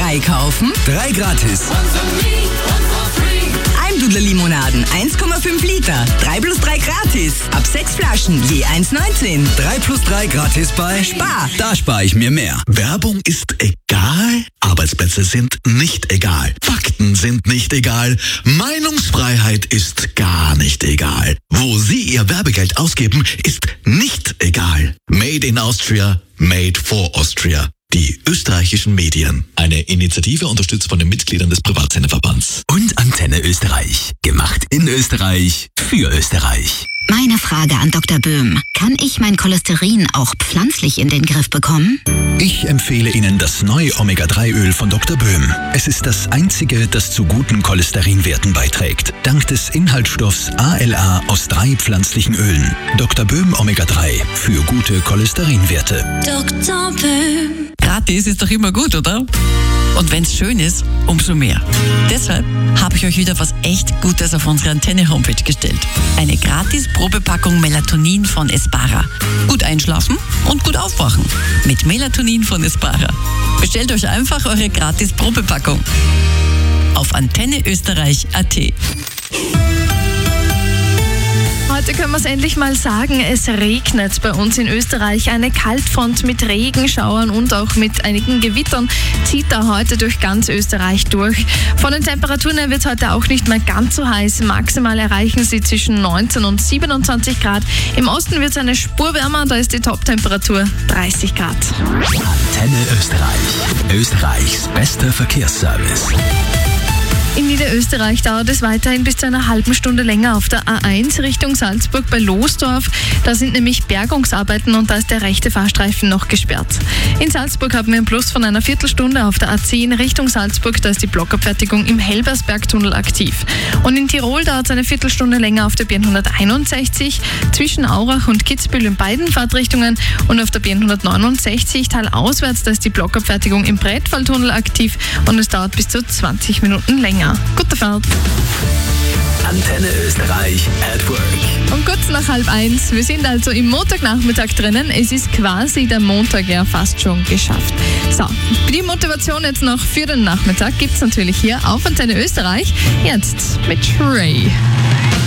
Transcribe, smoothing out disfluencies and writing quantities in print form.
3 kaufen, 3 gratis. Almdudler-Limonaden 1,5 Liter. 3 plus 3 gratis. Ab 6 Flaschen je 1,19. 3 plus 3 gratis bei Spar. Da spare ich mir mehr. Werbung ist egal, Arbeitsplätze sind nicht egal, Fakten sind nicht egal, Meinungsfreiheit ist gar nicht egal. Wo Sie Ihr Werbegeld ausgeben, ist nicht egal. Made in Austria, made for Austria. Die österreichischen Medien. Eine Initiative unterstützt von den Mitgliedern des Privatsendeverbands. Und Antenne Österreich. Gemacht in Österreich, für Österreich. Meine Frage an Dr. Böhm. Kann ich mein Cholesterin auch pflanzlich in den Griff bekommen? Ich empfehle Ihnen das neue Omega-3-Öl von Dr. Böhm. Es ist das einzige, das zu guten Cholesterinwerten beiträgt. Dank des Inhaltsstoffs ALA aus 3 pflanzlichen Ölen. Dr. Böhm Omega-3 für gute Cholesterinwerte. Dr. Böhm. Gratis ist doch immer gut, oder? Und wenn es schön ist, umso mehr. Deshalb habe ich euch wieder was echt Gutes auf unsere Antenne-Homepage gestellt. Eine gratis Probepackung Melatonin von Espara. Gut einschlafen und gut aufwachen. Mit Melatonin von Espara. Bestellt euch einfach eure gratis Probepackung auf antenneösterreich.at. Heute können wir es endlich mal sagen, es regnet bei uns in Österreich. Eine Kaltfront mit Regenschauern und auch mit einigen Gewittern zieht da heute durch ganz Österreich durch. Von den Temperaturen her wird es heute auch nicht mehr ganz so heiß. Maximal erreichen sie zwischen 19 und 27 Grad. Im Osten wird es eine Spur wärmer, da ist die Toptemperatur 30 Grad. Antenne Österreich. Österreichs bester Verkehrsservice. In Niederösterreich dauert es weiterhin bis zu einer halben Stunde länger auf der A1 Richtung Salzburg bei Losdorf. Da sind nämlich Bergungsarbeiten und da ist der rechte Fahrstreifen noch gesperrt. In Salzburg haben wir einen Plus von einer Viertelstunde auf der A10 Richtung Salzburg. Da ist die Blockabfertigung im Helbersbergtunnel aktiv. Und in Tirol dauert es eine Viertelstunde länger auf der B161 zwischen Aurach und Kitzbühel in beiden Fahrtrichtungen und auf der B169 talauswärts. Da ist die Blockabfertigung im Brettfalltunnel aktiv und es dauert bis zu 20 Minuten länger. Gute Fahrt. Antenne Österreich at Work. Und kurz nach 12:30. Wir sind also im Montagnachmittag drinnen. Es ist quasi der Montag ja fast schon geschafft. So, die Motivation jetzt noch für den Nachmittag gibt es natürlich hier auf Antenne Österreich. Jetzt mit Ray.